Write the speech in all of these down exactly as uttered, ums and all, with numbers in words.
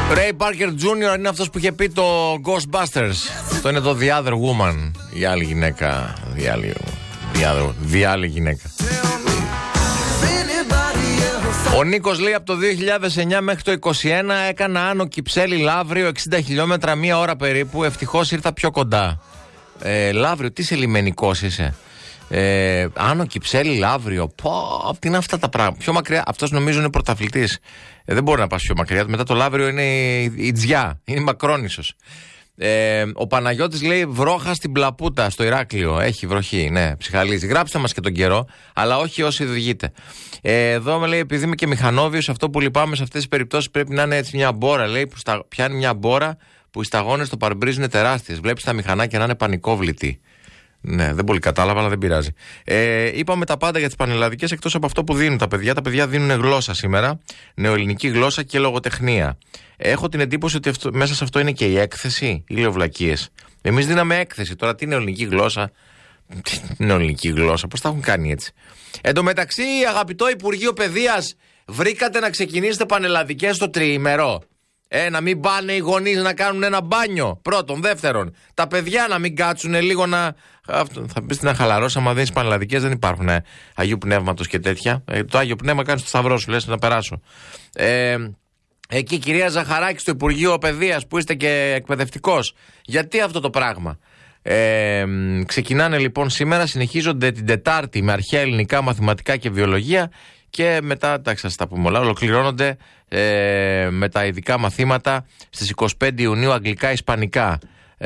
Ray Parker τζούνιορ είναι αυτός που είχε πει το Ghostbusters. Αυτό είναι το The Other Woman. Η άλλη γυναίκα. The άλλη, the other, the άλλη γυναίκα. Ο Νίκος λέει από το δύο χιλιάδες εννιά μέχρι το είκοσι ένα έκανα Άνω Κυψέλη Λαύριο εξήντα χιλιόμετρα μία ώρα περίπου. Ευτυχώς ήρθα πιο κοντά. Ε, Λαύριο, τι σε λιμενικός είσαι. Ε, Άνω Κυψέλη Λαύριο. Πω, τι είναι αυτά τα πράγματα. Πιο μακριά, αυτός νομίζω είναι πρωταθλητής. Ε, δεν μπορεί να πας πιο μακριά. Μετά το Λαύριο είναι η, η Τζιά. Είναι η Μακρόνισσος. Ε, ο Παναγιώτης λέει βρόχα στην Πλαπούτα, στο Ηράκλειο. Έχει βροχή, ναι, ψυχαλίζει. Γράψτε μας και τον καιρό, αλλά όχι όσοι οδηγείτε. Ε, εδώ με λέει, επειδή είμαι και μηχανόβιος, αυτό που λυπάμαι σε αυτές τις περιπτώσεις πρέπει να είναι έτσι μια μπόρα. Λέει που στα, πιάνει μια μπόρα που οι σταγόνες στο παρμπρίζ είναι τεράστιες. Βλέπεις τα μηχανάκια να είναι πανικόβλητοι. Ναι, δεν πολύ κατάλαβα, αλλά δεν πειράζει. Ε, είπαμε τα πάντα για τις πανελλαδικές εκτός από αυτό που δίνουν τα παιδιά. Τα παιδιά δίνουν γλώσσα σήμερα, νεοελληνική γλώσσα και λογοτεχνία. Έχω την εντύπωση ότι αυτό, μέσα σε αυτό είναι και η έκθεση ή λεωβλακίες. Εμείς δίναμε έκθεση. Τώρα τι νεοελληνική γλώσσα. Τι νεοελληνική γλώσσα, πώς τα έχουν κάνει έτσι. Εν τω μεταξύ, αγαπητό Υπουργείο Παιδείας, βρήκατε να ξεκινήσετε πανελλαδικές στο τριήμερο. Ε, να μην πάνε οι γονείς να κάνουν ένα μπάνιο. Πρώτον. Δεύτερον, τα παιδιά να μην κάτσουν λίγο να. Αυτό, θα πεις να χαλαρώσει. Άμα δεν είσαι πανελλαδικές, δεν υπάρχουν ε, Αγίου Πνεύματος και τέτοια. Ε, το Άγιο Πνεύμα κάνει το σταυρό σου, λες να περάσω. Ε, εκεί, κυρία Ζαχαράκη, στο Υπουργείο Παιδείας, που είστε και εκπαιδευτικός, γιατί αυτό το πράγμα. Ε, ξεκινάνε λοιπόν σήμερα, συνεχίζονται την Τετάρτη με αρχαία ελληνικά, μαθηματικά και βιολογία. Και μετά, εντάξει, θα σας τα πούμε όλα, ολοκληρώνονται ε, με τα ειδικά μαθήματα στις είκοσι πέντε Ιουνίου αγγλικά, ισπανικά.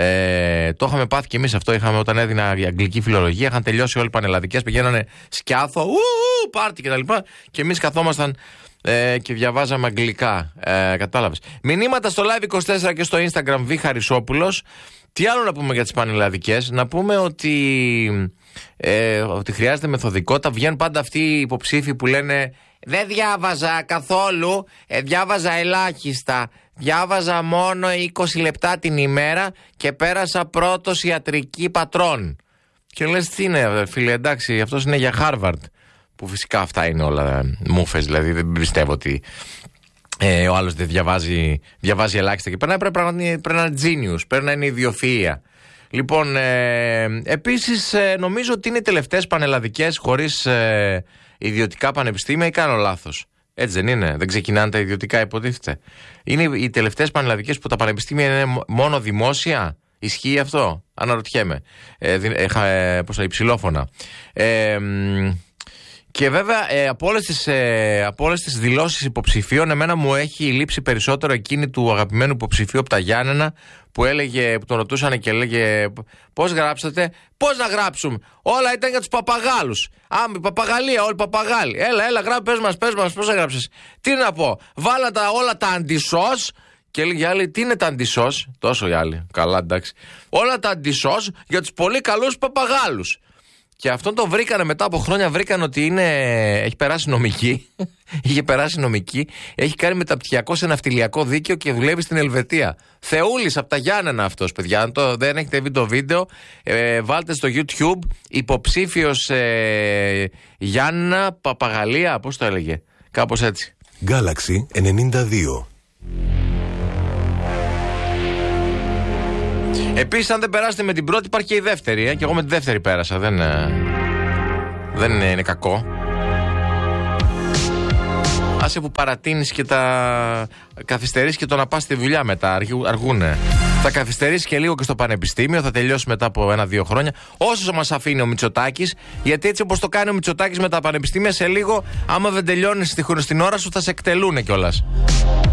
Ε, το είχαμε πάθει και εμείς αυτό, είχαμε όταν έδινα η αγγλική φιλολογία, είχαν τελειώσει όλοι οι πανελλαδικές, πηγαίνανε σκιάθο, ου, ου, πάρτι κτλ. Και, και εμείς καθόμασταν ε, και διαβάζαμε αγγλικά. Ε, κατάλαβες. Μηνύματα στο Live είκοσι τέσσερα και στο Instagram Β. Χαρισόπουλος. Τι άλλο να πούμε για τις πανελλαδικές, να πούμε ότι, ε, ότι χρειάζεται μεθοδικότητα. Βγαίνουν πάντα αυτοί οι υποψήφοι που λένε δεν διάβαζα καθόλου, ε, διάβαζα ελάχιστα. Διάβαζα μόνο είκοσι λεπτά την ημέρα και πέρασα πρώτος ιατρική πατρών. Και λες τι είναι φίλε, εντάξει, αυτός είναι για Χάρβαρντ. Που φυσικά αυτά είναι όλα μούφες, δηλαδή δεν πιστεύω ότι ε, ο άλλος δεν διαβάζει, διαβάζει ελάχιστα και περνάει, πρέπει, πρέπει, πρέπει να είναι genius, πρέπει να είναι ιδιοφυΐα. Λοιπόν, ε, επίσης ε, νομίζω ότι είναι οι τελευταίες πανελλαδικές χωρίς ε, ιδιωτικά πανεπιστήμια ή κάνω λάθος. Έτσι δεν είναι, δεν ξεκινάνε τα ιδιωτικά υποτίθεται. Είναι οι τελευταίες πανελλαδικές που τα πανεπιστήμια είναι μόνο δημόσια. Ισχύει αυτό, αναρωτιέμαι. Ε, ε, πώς είναι, υψηλόφωνα. Ε, Και βέβαια ε, από όλες τις, ε, από όλες τις δηλώσεις υποψηφίων, εμένα μου έχει λείψει περισσότερο εκείνη του αγαπημένου υποψηφίου από τα Γιάννενα που έλεγε, που τον ρωτούσαν και έλεγε πώς γράψατε, πώς να γράψουμε, όλα ήταν για τους παπαγάλους. Άμπη, παπαγαλία, όλοι παπαγάλοι. Έλα, έλα, γράψε, πες μας, πες μας, πώς έγραψες. Τι να πω, βάλα τα, όλα τα αντισώς. Και έλεγε οι άλλοι, τι είναι τα αντισώς, τόσο οι άλλοι, καλά εντάξει. Όλα τα αντισώς για τους πολύ καλούς παπαγάλους. Και αυτόν το βρήκανε μετά από χρόνια, βρήκαν ότι είναι, έχει περάσει νομική, είχε περάσει νομική, έχει κάνει μεταπτυχιακό σε ναυτιλιακό δίκαιο και δουλεύει στην Ελβετία. Θεούλης από τα Γιάννενα αυτός, παιδιά. Αν το, δεν έχετε δει το βίντεο, ε, βάλτε στο YouTube υποψήφιος ε, Γιάννενα Παπαγαλία, πώς το έλεγε, κάπως έτσι. Galaxy ενενήντα δύο. Επίσης, αν δεν περάσετε με την πρώτη, υπάρχει και η δεύτερη. Ε? Και εγώ με τη δεύτερη πέρασα. Δεν, ε, δεν είναι, είναι κακό. Άσε που παρατείνεις και τα καθυστερείς και το να πας στη δουλειά μετά. Αργού, αργούνε. Θα καθυστερήσεις και λίγο και στο πανεπιστήμιο. Θα τελειώσει μετά από ένα-δύο χρόνια. Όσο μας αφήνει ο Μητσοτάκης. Γιατί έτσι όπως το κάνει ο Μητσοτάκης με τα πανεπιστήμια, σε λίγο, άμα δεν τελειώνεις στην ώρα σου, θα σε εκτελούνε κιόλας.